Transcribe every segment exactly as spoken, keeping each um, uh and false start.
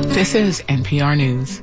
This is N P R News.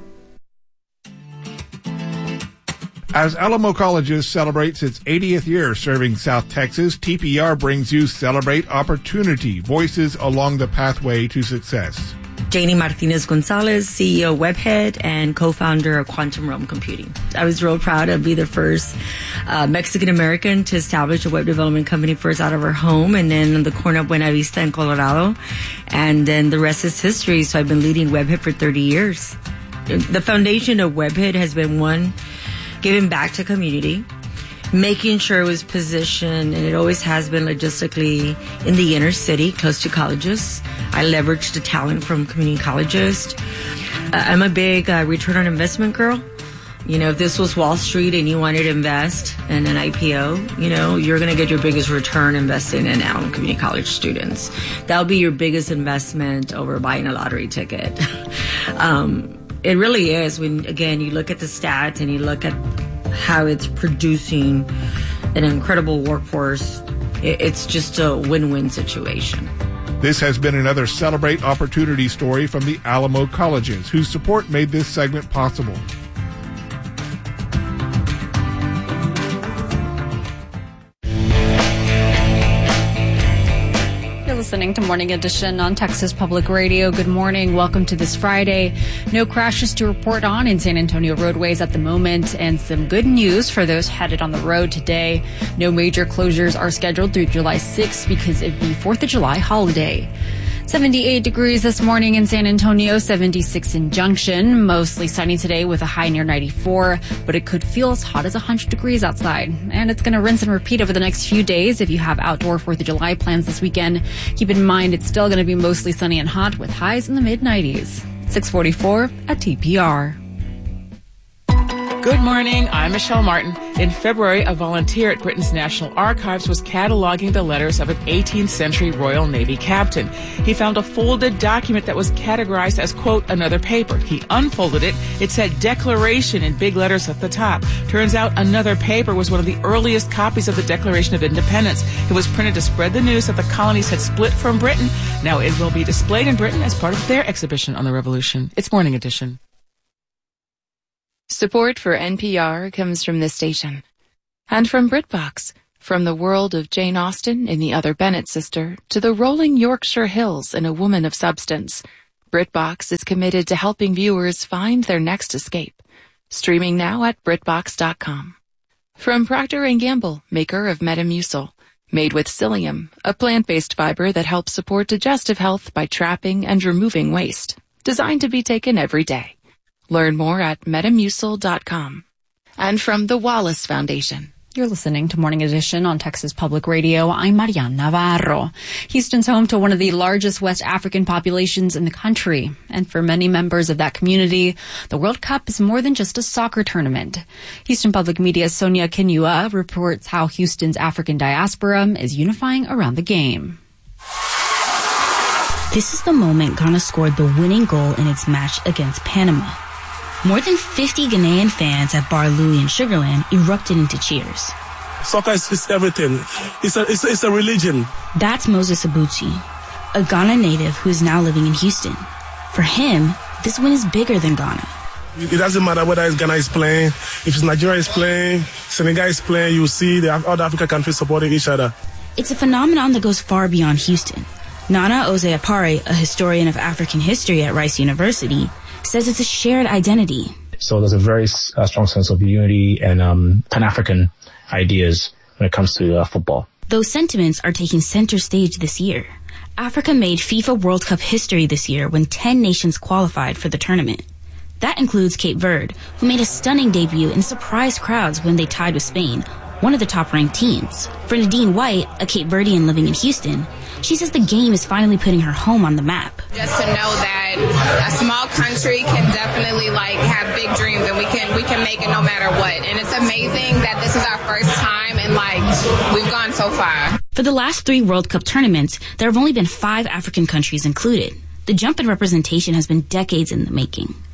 As Alamo Colleges celebrates its eightieth year serving South Texas, T P R brings you Celebrate Opportunity, Voices Along the Pathway to Success. Janie Martinez-Gonzalez, C E O Webhead and co-founder of Quantum Realm Computing. I was real proud to be the first uh, Mexican-American to establish a web development company first out of our home and then in the corner of Buena Vista in Colorado. And then the rest is history. So I've been leading Webhead for thirty years. The foundation of Webhead has been, one, giving back to community, making sure it was positioned, and it always has been logistically in the inner city, close to colleges. I leverage the talent from community colleges. Uh, I'm a big uh, return on investment girl. You know, if this was Wall Street and you wanted to invest in an I P O, you know, you're going to get your biggest return investing in Allen Community College students. That'll be your biggest investment over buying a lottery ticket. um, it really is when, again, you look at the stats and you look at how it's producing an incredible workforce. It's just a win-win situation. This has been another Celebrate Opportunity story from the Alamo Colleges, whose support made this segment possible. Listening to Morning Edition on Texas Public Radio. Good morning. Welcome to this Friday. No crashes to report on in San Antonio roadways at the moment, and some good news for those headed on the road today. No major closures are scheduled through July sixth because of the fourth of July holiday. seventy-eight degrees this morning in San Antonio, seventy-six in Junction. Mostly sunny today with a high near ninety-four, but it could feel as hot as one hundred degrees outside. And it's going to rinse and repeat over the next few days. If you have outdoor fourth of July plans this weekend, keep in mind it's still going to be mostly sunny and hot with highs in the mid nineties. six forty-four at T P R. Good morning. I'm Michelle Martin. In February, a volunteer at Britain's National Archives was cataloging the letters of an eighteenth century Royal Navy captain. He found a folded document that was categorized as, quote, another paper. He unfolded it. It said Declaration in big letters at the top. Turns out another paper was one of the earliest copies of the Declaration of Independence. It was printed to spread the news that the colonies had split from Britain. Now it will be displayed in Britain as part of their exhibition on the Revolution. It's Morning Edition. Support for N P R comes from this station. And from BritBox, from the world of Jane Austen in The Other Bennett Sister to the rolling Yorkshire Hills in A Woman of Substance, BritBox is committed to helping viewers find their next escape. Streaming now at BritBox dot com. From Procter and Gamble, maker of Metamucil, made with psyllium, a plant-based fiber that helps support digestive health by trapping and removing waste. Designed to be taken every day. Learn more at Metamucil dot com. And from the Wallace Foundation. You're listening to Morning Edition on Texas Public Radio. I'm Marian Navarro. Houston's home to one of the largest West African populations in the country. And for many members of that community, the World Cup is more than just a soccer tournament. Houston Public Media's Sonia Kinua reports how Houston's African diaspora is unifying around the game. This is the moment Ghana scored the winning goal in its match against Panama. More than fifty Ghanaian fans at Bar Louie in Sugarland erupted into cheers. Soccer is, is everything. It's a, it's, it's a religion. That's Moses Abuchi, a Ghana native who is now living in Houston. For him, this win is bigger than Ghana. It doesn't matter whether Ghana is playing, if it's Nigeria is playing, Senegal is playing, you see the other African countries supporting each other. It's a phenomenon that goes far beyond Houston. Nana Oze-Apare, a historian of African history at Rice University, says it's a shared identity. So there's a very uh, strong sense of unity and um, Pan-African ideas when it comes to uh, football. Those sentiments are taking center stage this year. Africa made FIFA World Cup history this year when ten nations qualified for the tournament. That includes Cape Verde, who made a stunning debut and surprised crowds when they tied with Spain, one of the top-ranked teams. For Nadine White, a Cape Verdean living in Houston, she says the game is finally putting her home on the map. Just to know that a small country can definitely like have big dreams and we can we can make it no matter what. And it's amazing that this is our first time and like we've gone so far. For the last three World Cup tournaments, there have only been five African countries included. The jump in representation has been decades in the making.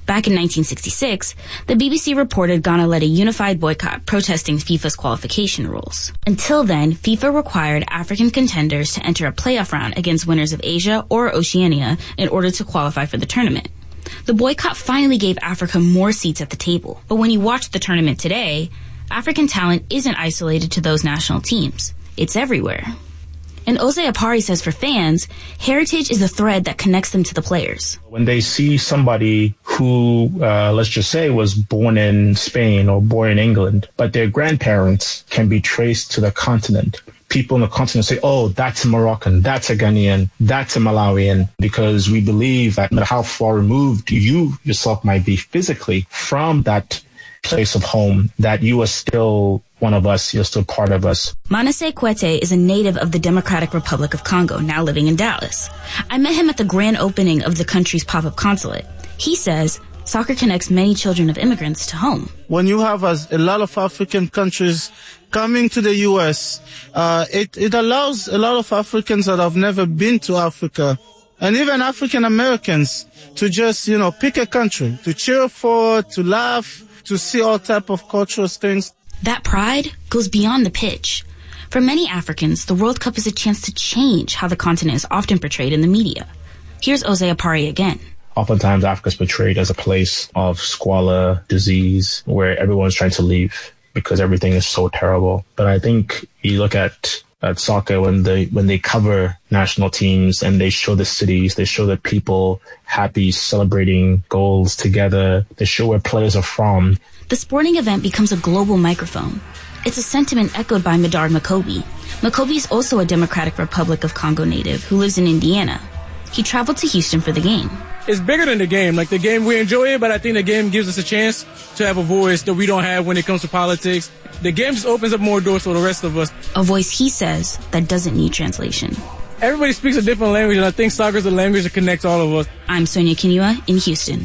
Back in nineteen sixty-six, the B B C reported Ghana led a unified boycott protesting FIFA's qualification rules. Until then, FIFA required African contenders to enter a playoff round against winners of Asia or Oceania in order to qualify for the tournament. The boycott finally gave Africa more seats at the table. But when you watch the tournament today, African talent isn't isolated to those national teams. It's everywhere. And Ose Apari says for fans, heritage is a thread that connects them to the players. When they see somebody who, uh, let's just say, was born in Spain or born in England, but their grandparents can be traced to the continent, people on the continent say, oh, that's a Moroccan, that's a Ghanaian, that's a Malawian, because we believe that no matter how far removed you yourself might be physically from that place of home, that you are still one of us, you're still part of us. Manasseh Kwete is a native of the Democratic Republic of Congo, now living in Dallas. I met him at the grand opening of the country's pop-up consulate. He says soccer connects many children of immigrants to home. When you have a, a lot of African countries coming to the U S, uh, it, it allows a lot of Africans that have never been to Africa, and even African Americans, to just, you know, pick a country, to cheer for, to laugh, to see all type of cultural things. That pride goes beyond the pitch. For many Africans, the World Cup is a chance to change how the continent is often portrayed in the media. Here's Ose Apari again. Oftentimes, Africa is portrayed as a place of squalor, disease, where everyone's trying to leave because everything is so terrible. But I think you look at at soccer, when they when they cover national teams and they show the cities, they show the people happy, celebrating goals together, they show where players are from. The sporting event becomes a global microphone. It's a sentiment echoed by Medard Makobi. Makobi is also a Democratic Republic of Congo native who lives in Indiana. He traveled to Houston for the game. It's bigger than the game. Like, the game, we enjoy it, but I think the game gives us a chance to have a voice that we don't have when it comes to politics. The game just opens up more doors for the rest of us. A voice, he says, that doesn't need translation. Everybody speaks a different language, and I think soccer is a language that connects all of us. I'm Sonia Kinua in Houston.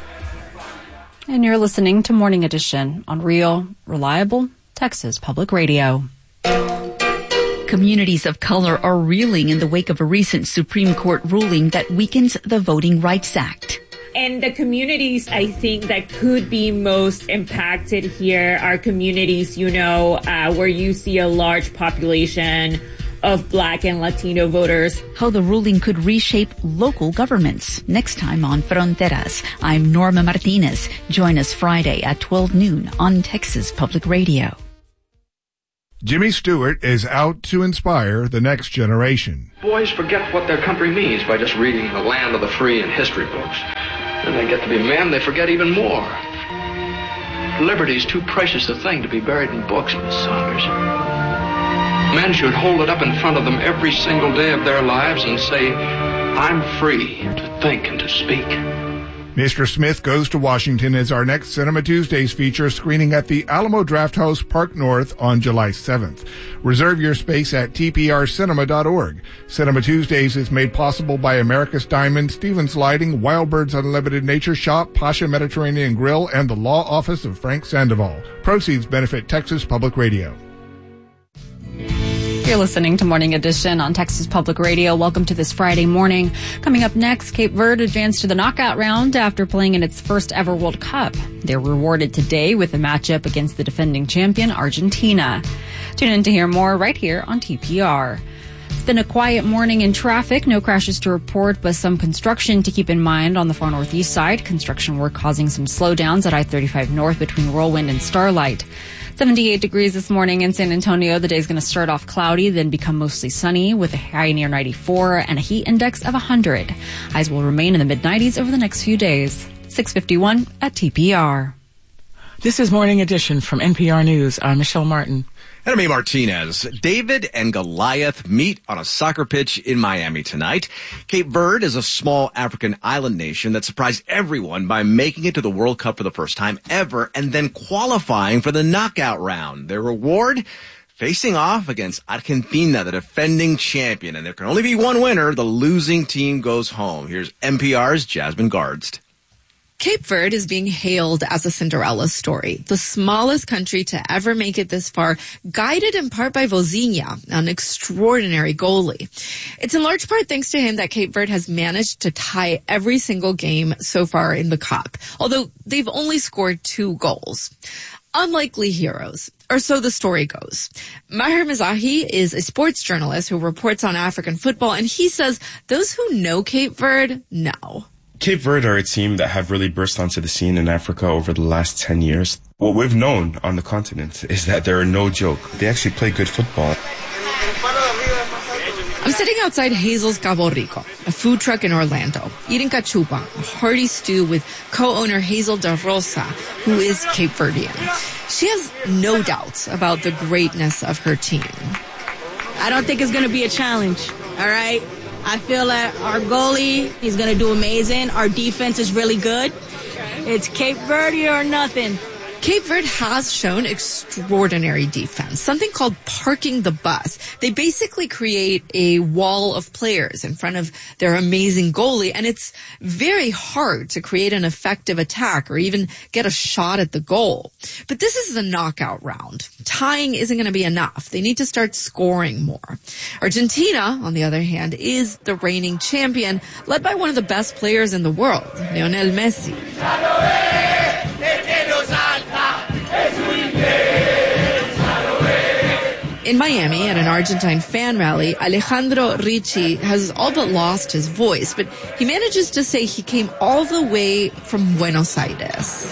And you're listening to Morning Edition on Real, Reliable, Texas Public Radio. Communities of color are reeling in the wake of a recent Supreme Court ruling that weakens the Voting Rights Act. And the communities, I think, that could be most impacted here are communities, you know, uh, where you see a large population of Black and Latino voters. How the ruling could reshape local governments. Next time on Fronteras, I'm Norma Martinez. Join us Friday at twelve noon on Texas Public Radio. Jimmy Stewart is out to inspire the next generation. Boys forget what their country means by just reading The Land of the Free and history books. When they get to be men, they forget even more. Liberty's too precious a thing to be buried in books, Miss Saunders. Men should hold it up in front of them every single day of their lives and say, I'm free to think and to speak. Mister Smith Goes to Washington is our next Cinema Tuesdays feature, screening at the Alamo Drafthouse Park North on July seventh. Reserve your space at T P R cinema dot org. Cinema Tuesdays is made possible by America's Diamond, Stevens Lighting, Wild Birds Unlimited Nature Shop, Pasha Mediterranean Grill, and the Law Office of Frank Sandoval. Proceeds benefit Texas Public Radio. You're listening to Morning Edition on Texas Public Radio. Welcome to this Friday morning. Coming up next, Cape Verde advanced to the knockout round after playing in its first ever World Cup. They're rewarded today with a matchup against the defending champion, Argentina. Tune in to hear more right here on T P R. It's been a quiet morning in traffic. No crashes to report, but some construction to keep in mind on the far northeast side. Construction work causing some slowdowns at I thirty-five North between Whirlwind and Starlight. seventy-eight degrees this morning in San Antonio. The day's going to start off cloudy, then become mostly sunny with a high near ninety-four and a heat index of one hundred. Highs will remain in the mid nineties over the next few days. six fifty-one at T P R. This is Morning Edition from N P R News. I'm Michelle Martin. And I'm A. Martinez. David and Goliath meet on a soccer pitch in Miami tonight. Cape Verde is a small African island nation that surprised everyone by making it to the World Cup for the first time ever and then qualifying for the knockout round. Their reward? Facing off against Argentina, the defending champion. And there can only be one winner. The losing team goes home. Here's N P R's Jasmine Gardst. Cape Verde is being hailed as a Cinderella story, the smallest country to ever make it this far, guided in part by Vozinha, an extraordinary goalie. It's in large part thanks to him that Cape Verde has managed to tie every single game so far in the Cup, although they've only scored two goals. Unlikely heroes, or so the story goes. Maher Mizahi is a sports journalist who reports on African football, and he says those who know Cape Verde know. Cape Verde are a team that have really burst onto the scene in Africa over the last ten years. What we've known on the continent is that they're no joke. They actually play good football. I'm sitting outside Hazel's Cabo Rico, a food truck in Orlando, eating cachupa, a hearty stew with co-owner Hazel Da Rosa, who is Cape Verdean. She has no doubts about the greatness of her team. I don't think it's going to be a challenge, all right? I feel that our goalie is going to do amazing. Our defense is really good. It's Cape Verde or nothing. Cape Verde has shown extraordinary defense, something called parking the bus. They basically create a wall of players in front of their amazing goalie, and it's very hard to create an effective attack or even get a shot at the goal. But this is the knockout round. Tying isn't going to be enough. They need to start scoring more. Argentina, on the other hand, is the reigning champion, led by one of the best players in the world, Lionel Messi. In Miami, at an Argentine fan rally, Alejandro Ricci has all but lost his voice, but he manages to say he came all the way from Buenos Aires.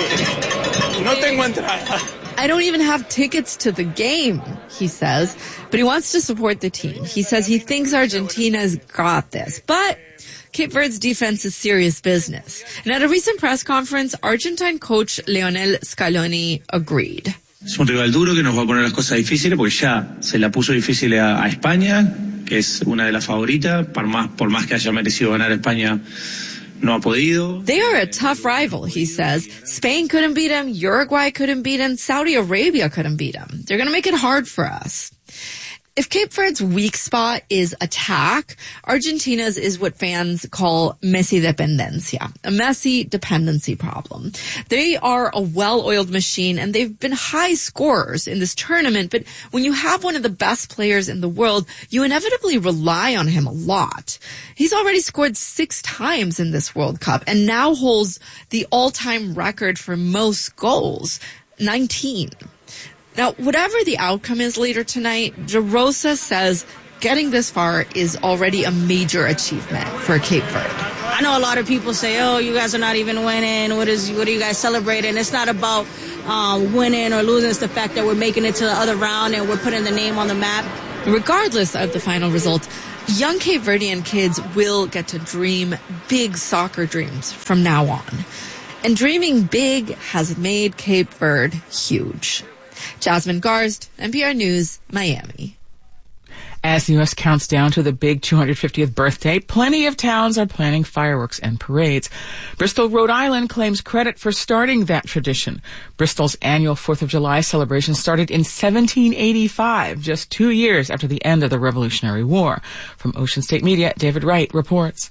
I don't even have tickets to the game, he says, but he wants to support the team. He says he thinks Argentina's got this, but Cape Verde's defense is serious business. And at a recent press conference, Argentine coach Lionel Scaloni agreed. Es un rival duro que nos va a poner las cosas difíciles porque ya se la puso difícil a, a España, que es una de las favoritas, por más, por más que haya merecido ganar España, no ha podido. They are a tough rival, he says. Spain couldn't beat him, Uruguay couldn't beat him, Saudi Arabia couldn't beat him. They're going to make it hard for us. If Cape Verde's weak spot is attack, Argentina's is what fans call Messi dependencia, a Messi dependency problem. They are a well-oiled machine, and they've been high scorers in this tournament, but when you have one of the best players in the world, you inevitably rely on him a lot. He's already scored six times in this World Cup and now holds the all-time record for most goals, nineteen. Now, whatever the outcome is later tonight, De Rosa says getting this far is already a major achievement for Cape Verde. I know a lot of people say, oh, you guys are not even winning. What is, what are you guys celebrating? It's not about um, winning or losing. It's the fact that we're making it to the other round and we're putting the name on the map. Regardless of the final result, young Cape Verdean kids will get to dream big soccer dreams from now on. And dreaming big has made Cape Verde huge. Jasmine Garst, N P R News, Miami. As the U S counts down to the big two hundred fiftieth birthday, plenty of towns are planning fireworks and parades. Bristol, Rhode Island claims credit for starting that tradition. Bristol's annual fourth of July celebration started in seventeen eighty-five, just two years after the end of the Revolutionary War. From Ocean State Media, David Wright reports.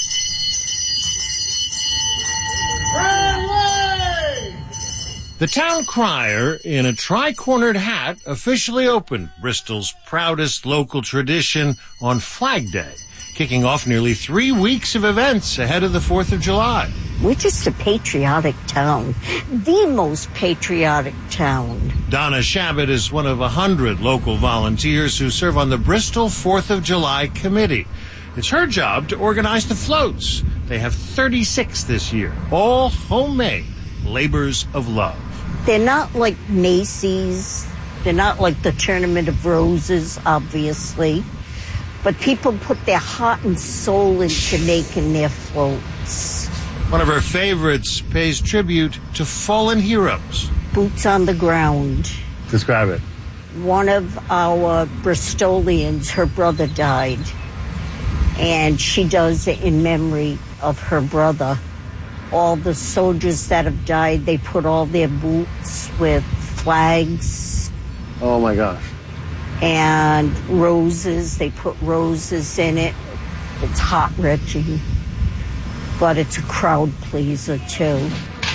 The town crier, in a tri-cornered hat, officially opened Bristol's proudest local tradition on Flag Day, kicking off nearly three weeks of events ahead of the fourth of July. We're just a patriotic town, the most patriotic town. Donna Shabbat is one of a hundred local volunteers who serve on the Bristol fourth of July Committee. It's her job to organize the floats. They have thirty-six this year, all homemade labors of love. They're not like Macy's. They're not like the Tournament of Roses, obviously. But people put their heart and soul into making their floats. One of her favorites pays tribute to fallen heroes. Boots on the ground. Describe it. One of our Bristolians, her brother died. And she does it in memory of her brother. All the soldiers that have died, they put all their boots with flags. Oh, my gosh. And roses. They put roses in it. It's heart-wrenching. but it's a crowd pleaser too.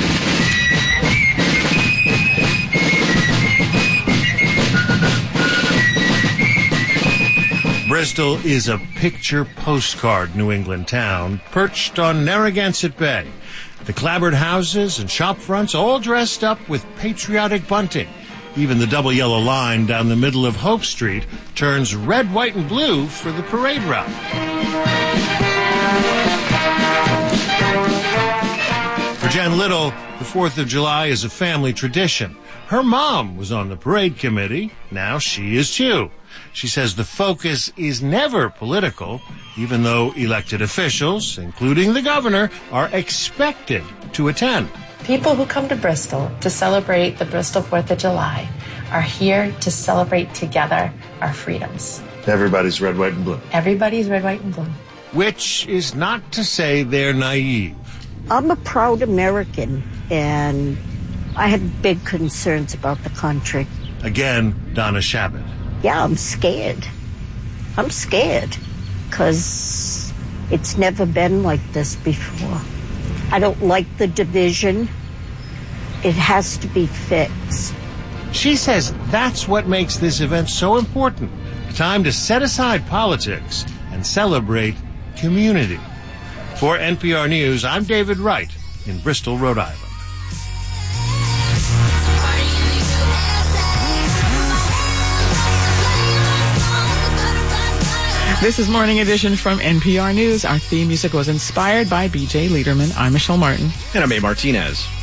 Bristol is a picture postcard New England town perched on Narragansett Bay. The clapboard houses and shop fronts all dressed up with patriotic bunting. Even the double yellow line down the middle of Hope Street turns red, white, and blue for the parade route. For Jen Little, the fourth of July is a family tradition. Her mom was on the parade committee. Now she is too. She says the focus is never political, even though elected officials, including the governor, are expected to attend. People who come to Bristol to celebrate the Bristol fourth of July are here to celebrate together our freedoms. Everybody's red, white, and blue. Everybody's red, white, and blue. Which is not to say they're naive. I'm a proud American, and I have big concerns about the country. Again, Donna Shabbat. Yeah, I'm scared. I'm scared because it's never been like this before. I don't like the division. It has to be fixed. She says that's what makes this event so important. A time to set aside politics and celebrate community. For N P R News, I'm David Wright in Bristol, Rhode Island. This is Morning Edition from N P R News. Our theme music was inspired by B J Liederman. I'm Michelle Martin. And I'm A. Martinez.